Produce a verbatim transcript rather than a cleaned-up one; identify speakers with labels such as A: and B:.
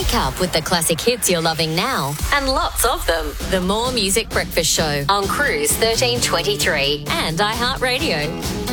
A: Wake up with the classic hits you're loving now and lots of them. The More Music Breakfast Show on Cruise thirteen twenty-three and iHeartRadio.